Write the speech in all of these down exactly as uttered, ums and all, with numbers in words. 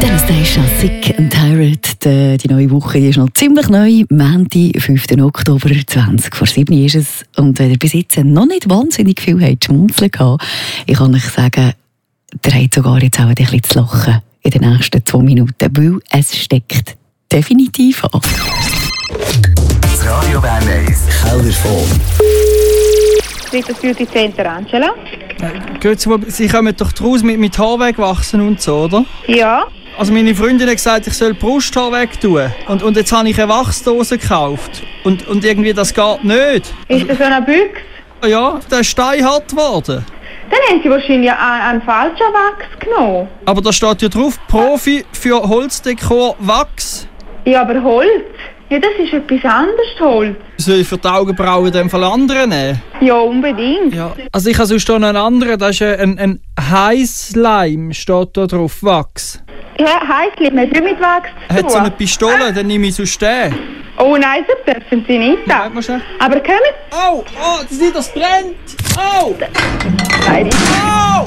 Station Sick and Tired. Die, die neue Woche die ist noch ziemlich neu. Montag, fünften Oktober, zwanzig vor sieben ist es. Und wenn ihr bis jetzt noch nicht wahnsinnig viel habt schmunzeln gehabt, ich kann euch sagen, ihr habt sogar jetzt auch ein bisschen zu lachen in den nächsten zwei Minuten, weil es steckt definitiv an. Das Radio Bern eins Kellerfon. Das Beauty Center Angela. Äh, Sie kommen doch draus mit, mit Haar wegwachsen und so, oder? Ja. Also meine Freundin hat gesagt, ich soll Brusthaar wegtun. Und, und jetzt habe ich eine Wachsdose gekauft. Und, und irgendwie, das geht nicht. Ist das so eine Büchse? Ja, der ist steinhart geworden. Dann haben Sie wahrscheinlich einen, einen falschen Wachs genommen. Aber da steht ja drauf, Profi für Holzdekor Wachs. Ja, aber Holz? Ja, das ist etwas anderes, Holz. Soll ich für die Augenbrauen den Fall anderen nehmen? Ja, unbedingt. Ja. Also ich habe sonst noch einen anderen, das ist ein, ein Heißleim, steht da drauf, Wachs. Ja, Heißleim hat nicht mit Wachs zu tun. Hat so eine Pistole, dann nehme ich sonst den. Oh nein, das dürfen Sie nicht. Ja, mal schnell. Aber kommen Oh, oh, das nicht, das brennt! Oh! Nein. Oh!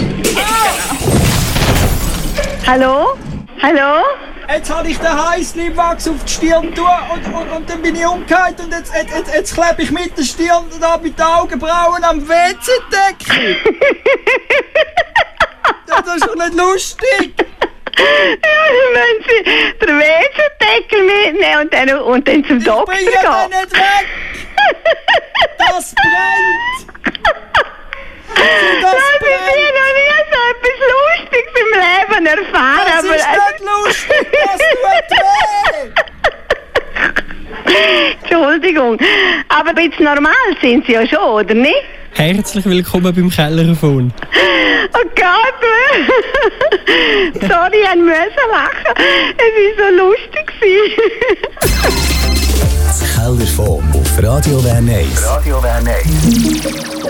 Hallo? Hallo? Jetzt habe ich den Heißleimwachs auf die Stirn tun und, und, und dann bin ich umgekehrt und jetzt, jetzt, jetzt, jetzt klebe ich mit der Stirn da mit den Augenbrauen am W C-Deckel. Das ist doch nicht lustig. Ja, wenn Sie den W C-Deckel mitnehmen und dann, und dann zum Ich Doktor bringe gehen. den nicht weg. Das brennt. Das Das ist brennt. ja noch nie so etwas Lustiges im Leben erfahren. Das aber ist nicht lustig. Das tut weh. Entschuldigung. Aber ein bisschen normal sind Sie ja schon, oder nicht? Herzlich willkommen beim Kellerfon. Oh Gott! Sorry, ich musste lachen. Es war so lustig. Das Kellerfon auf Radio Bern eins. Radio Bern eins.